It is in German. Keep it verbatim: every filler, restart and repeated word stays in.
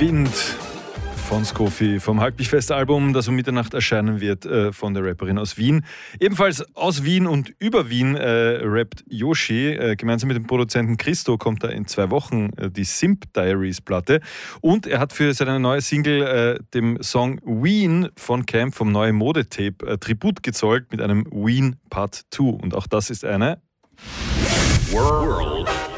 Wind von Skofi vom Halbig-Fest-Album, das um Mitternacht erscheinen wird, äh, von der Rapperin aus Wien. Ebenfalls aus Wien und über Wien äh, rappt Yoshi. Äh, gemeinsam mit dem Produzenten Christo kommt da in zwei Wochen äh, die Simp Diaries Platte. Und er hat für seine neue Single äh, dem Song Ween von Camp vom Neue Mode-Tape äh, Tribut gezollt mit einem Ween Part zwei. Und auch das ist eine World